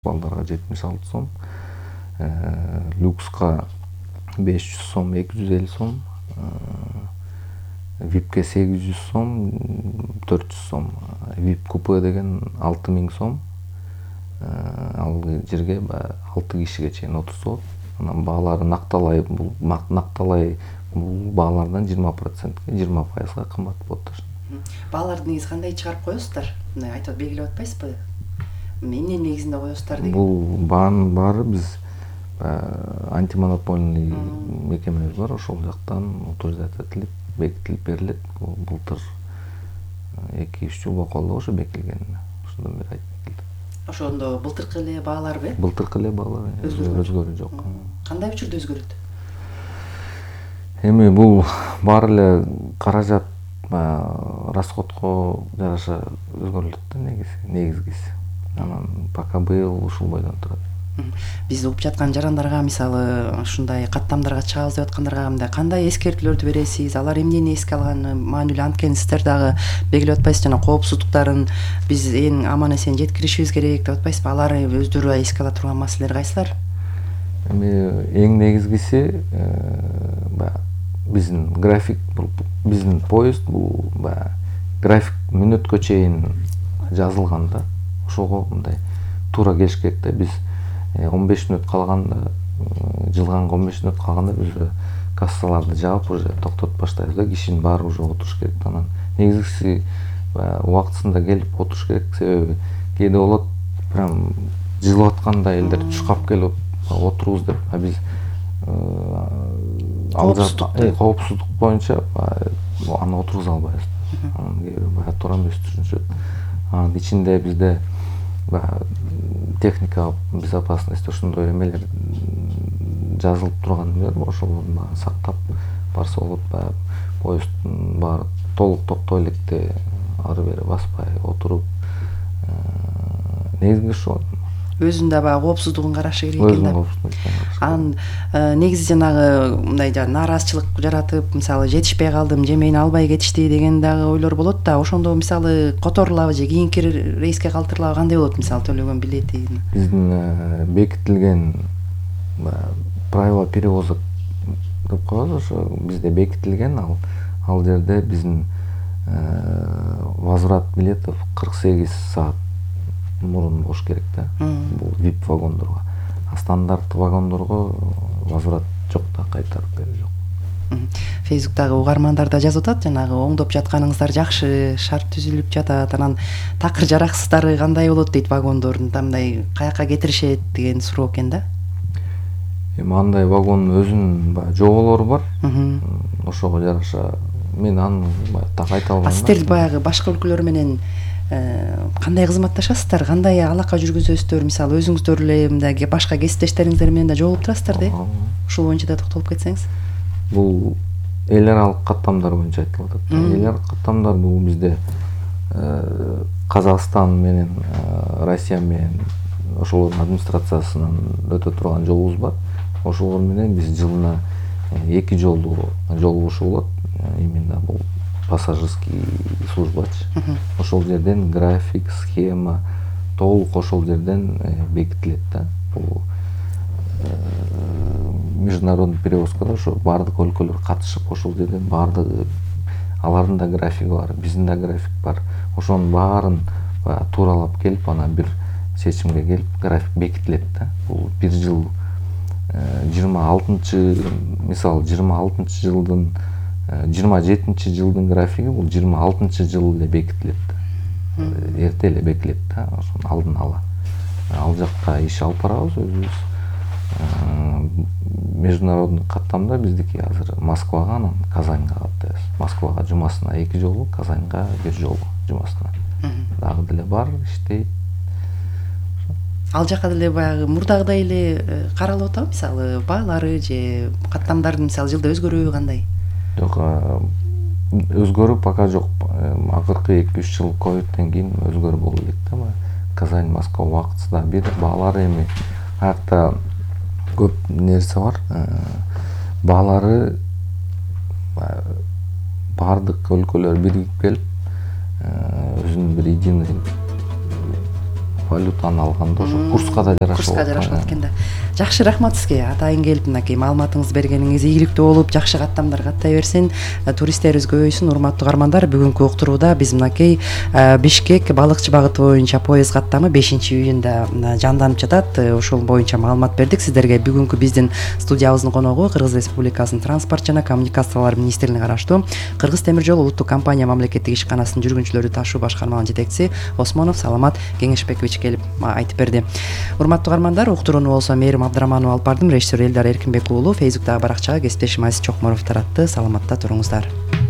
балдарга 76 сом, люкска 500 сом, 250 сом, випке 800 сом, 400 сом. Вип купе деген 6000 сом. Ал жерге 6 кишиге чейин отурсот. Анан баалары накталай бул баалардан 20%, 20%га кымбат болот да. Бааларды негизи кандай чыгарып коесуздар? Мындай айтып белгилеп атпайсызбы? Эмненин негизинде коесуздар деген? Бул баанын баары биз антимонопольный мекемебиз бар, ошол жактан авторизация этилип, бекитилип берилет. Бул былтыр 2-3 жыл болуп калды ошо бекитилгенине. Ошондон бери айтылды. Ошондо былтыркы эле бааларбы? Былтыркы эле баалар өзгөрүү жок. Кандай учурда өзгөрөт? Эми бул баары эле каражат расходко жараша өзгөрүлөт да негизгиси. Анан пока быйыл ушул бойдон турат. Биз угуп жаткан жарандарга мисалы ушундай каттамдарга чыгабыз деп аткандарга мындай кандай эскертүүлөрдү бересиз? Алар эмнени эске алганы маанилүү? Анткени сиздер дагы белгилеп атпайсызбы, жана коопсуздуктарын биз эң аман эсен жеткиришибиз керек деп атпайсызбы? Алар өздөрү эске ала турган маселелер кайсылар? Эми эң негизгиси биздин график, биздин поезд бул график мүнөткө чейин жазылган да. Ошого мындай туура келиш керек да. Биз 15 мүнөт калганда, жылганга 15 мүнөт калганда биз кассаларды жаап уже токтотуп баштайбыз да. Кишинин баары уже отуруш керек. Анан негизгиси убактысында келип отуруш керек. Себеби кээде болот прям жылып атканда элдер чуркап келип отурубуз деп, биз коопсуздук боюнча аны отургуза албайбыз. Анан кээ бир туура эмес түшүнүшөт. Анын ичинде бизде техника безопасность ошондой эмелер жазылып турган эмелер бар, ошолордун баарын сактап барса болот. Поезддун баары толук токтой электе ары бери баспай отуруп, негизги ошо. Өзүн да баягы коопсуздугун карашы керек экен да. Анан негизи жанагы мындай нааразычылык жаратып, мисалы жетишпей калдым, же мени албай кетишти деген дагы ойлор болот да. Ошондо мисалы которулабы же кийинки рейске калтырылабы, кандай болот мисалы төлөгөн билетин? Биздин бекитилген правила перевозок деп коебуз, ошо бизде бекитилген. Ал жерде биздин возврат билетов 48 саат мурун болуш керек да. Бул VIP вагондорго. Стандарт вагондорго возврат жок да, кайтарып берүү жок. Фейсбуктагы угармандар да жазып атат, жанагы оңдоп жатканыңыздар жакшы, шарт түзүлүп жатат. Анан такыр жараксыздары кандай болот дейт вагондордун, мындай каяка кетиришет деген суроо экен да. Эми андай вагондун өзүнүн жоболору бар. Ошого жараша мен аны так айта албайм. Сиздер баягы башка өлкөлөр менен кандай кызматташасыздар, кандай алака жүргүзөсүздөр? Мисалы өзүңүздөр эле мындай башка кесиптештериңиздер менен да жолугуп турасыздар да? Ушул боюнча да токтолуп кетсеңиз. Бул эл аралык каттамдар боюнча айтылып атат. Эл аралык каттамдар бул бизде Казакстан менен Россия менен ошолордун администрациясынан өтө турган жолубуз бар. Ошолор менен биз жылына 2 жолду жолугушуу болот. Именно бул пассажирский службачы. Ошол жерден график, схема толук ошол жерден бекитилет да. Бул международный перевозкада ошо бардык өлкөлөр катышып, ошол жерден бардыгы алардын да графиги бар, биздин да график бар. Ошонун баарын тууралап келип, анан бир чечимге келип график бекитилет да. Бул бир жыл 26 жылдын 27-жылдын графиги бул 26-жыл эле бекитилет да. Эрте эле бекитилет да, ошону алдын ала. Ал жакка иш алып барабыз өзүбүз. Международный каттамда биздики азыр Москвага, анан Казаньга каттайбыз. Москвага жумасына 2 жолу, Казаньга 1 жолу жумасына. Дагы деле бар, иштейт. Ал жака деле баягы мурдагыдай эле каралып атабы, мисалы баалары же каттамдардын мисалы жылда өзгөрүүбү кандай? Жок, өзгөрүү пока жок. Акыркы 2-3 жыл ковидтен кийин өзгөрүү болду элек да. Казань, Москва убактысында бир, баалары эми аякта көп нерсе бар. Баалары бардык өлкөлөр биригип келип, өзүнүн бир единый валютаны алганда ошо курска да жарашып алат экен да. Жакшы, рахмат сизге атайын келип мынакей маалыматыңызды бергениңиз ийгиликтүү болуп, жакшы каттамдар каттай берсин, туристтерибиз көбөйсүн. Урматтуу каармандар, бүгүнкү уктурууда биз мынакей Бишкек балыкчы багыты боюнча поезд каттамы 5-июнда жанданып жатат. Ошол боюнча маалымат бердик сиздерге. Бүгүнкү биздин студиябыздын коногу Кыргыз Республикасынын транспорт жана коммуникациялар министрлигине караштуу Кыргыз темир жол улуттук компания мамлекеттик ишканасынын жүргүнчүлөрү ташуу башкарманын жетекчиси Осмонов Саламат Кеңешбекович келип айтып берди. Урматтуу каармандар, уктурууну болсо Мээрим Абдрахманова алып бардым, режиссер Элдар Эркинбек уулу, Фейсбуктагы баракчага кесиптешим Азиз Чокморов таратты. Саламатта туруңуздар.